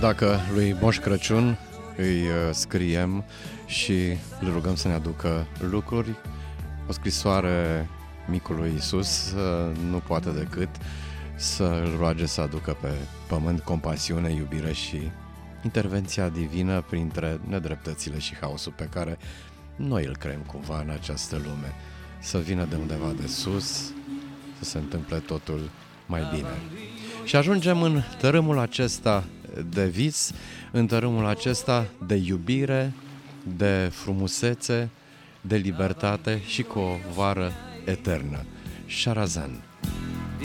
Dacă lui Moș Crăciun îi scriem și îl rugăm să ne aducă lucruri, o scrisoare micului Iisus nu poate decât să îl roage să aducă pe pământ compasiune, iubire și intervenția divină printre nedreptățile și haosul pe care noi îl creăm cumva în această lume. Să vină de undeva de sus, să se întâmple totul mai bine. Și ajungem în tărâmul acesta de vis, în tărâmul acesta de iubire, de frumusețe, de libertate și cu o vară eternă. Sharazan.